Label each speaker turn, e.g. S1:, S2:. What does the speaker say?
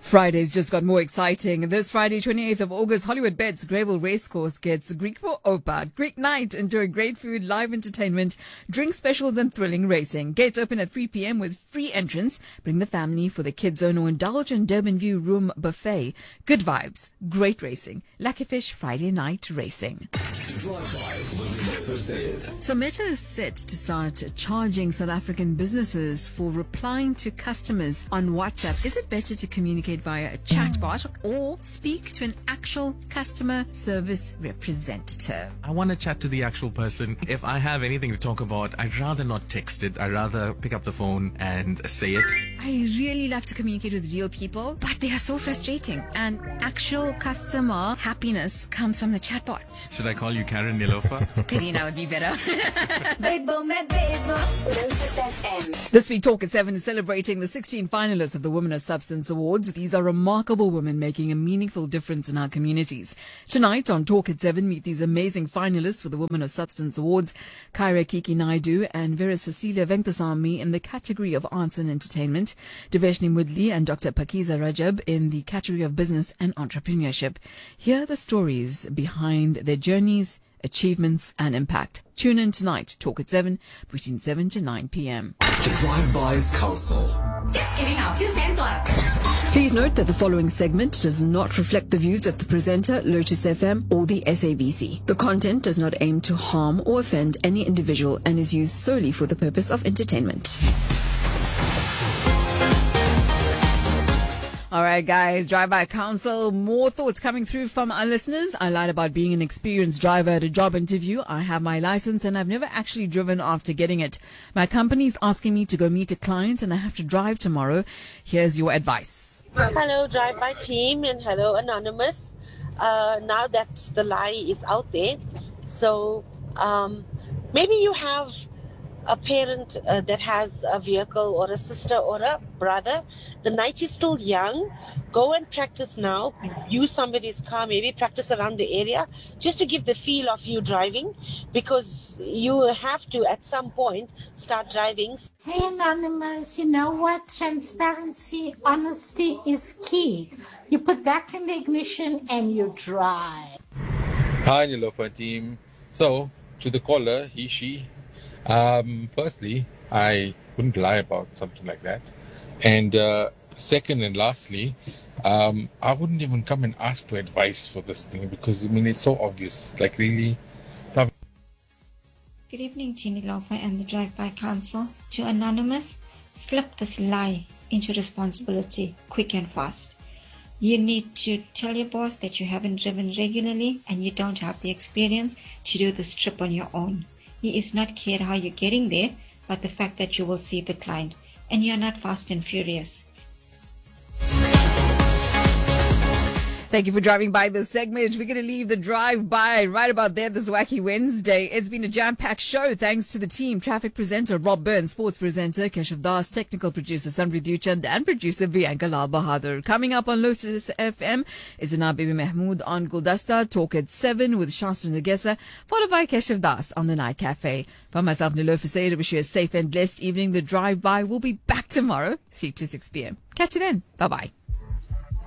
S1: Friday's just got more exciting. This Friday, 28th of August, Hollywood Bets Greyville Racecourse gets Greek for Opa. Greek night. Enjoy great food, live entertainment, drink specials and thrilling racing. Gates open at 3 p.m. with free entrance. Bring the family for the kids zone or indulge in Durban View Room buffet. Good vibes, great racing. Lucky Fish Friday night racing. So Meta is set to start charging South African businesses for replying to customers on WhatsApp. Is it better to communicate via a chatbot or speak to an actual customer service representative?
S2: I want to chat to the actual person. If I have anything to talk about, I'd rather not text it. I'd rather pick up the phone and say it.
S1: I really love to communicate with real people, but they are so frustrating. And actual customer happiness comes from the chatbot.
S2: Should I call you Karen Nilofa?
S1: Karina would be better.
S3: Lotus FM.
S1: This week, Talk at 7 is celebrating the 16 finalists of the Women of Substance Awards. These are remarkable women making a meaningful difference in our communities. Tonight on Talk at 7, meet these amazing finalists for the Women of Substance Awards, Kyra Kiki Naidu and Vera Cecilia Venktasamy in the category of Arts and Entertainment, Deveshni Mudli and Dr. Pakiza Rajab in the category of Business and Entrepreneurship. Hear the stories behind their journeys, achievements and impact. Tune in tonight, Talk at 7, between 7 to 9 p.m.
S4: The Drive-Bys Council.
S3: Just giving out 2 cents worth.
S1: Please note that the following segment does not reflect the views of the presenter, Lotus FM, or the SABC. The content does not aim to harm or offend any individual and is used solely for the purpose of entertainment. All right, guys, Drive-By Council. More thoughts coming through from our listeners. I lied about being an experienced driver at a job interview. I have my license and I've never actually driven after getting it. My company's asking me to go meet a client and I have to drive tomorrow. Here's your advice.
S5: Hello, Drive-By team, and hello, Anonymous. Now that the lie is out there, so maybe you have a parent that has a vehicle or a sister or a brother. The night is still young. Go and practice now. Use somebody's car, maybe practice around the area just to give the feel of you driving, because you have to at some point start driving.
S6: Hey Anonymous, you know what? Transparency, honesty is key. You put that in the ignition and you drive.
S7: Hi Nilofa team. So, to the caller, he, she, firstly, I wouldn't lie about something like that. And second and lastly, I wouldn't even come and ask for advice for this thing because, I mean, it's so obvious. Like, really.
S8: Good evening, Jeannie Lofa and the Drive-By Council. To Anonymous, flip this lie into responsibility quick and fast. You need to tell your boss that you haven't driven regularly and you don't have the experience to do this trip on your own. He is not care how you're getting there, but the fact that you will see the client and you're not fast and furious.
S1: Thank you for driving by this segment. We're going to leave the drive-by right about there this wacky Wednesday. It's been a jam-packed show thanks to the team. Traffic presenter Rob Burns, sports presenter Keshav Das, technical producer Sanri Duchand and producer Bianca Lal Bahadur. Coming up on Lotus FM is Unab Bibi Mahmood on Guldasta. Talk at 7 with Shastra Nagesa, followed by Keshav Das on the Night Cafe. For myself, Nilofa Sayed, I wish you a safe and blessed evening. The drive-by will be back tomorrow, 3 to 6 p.m. Catch you then. Bye-bye.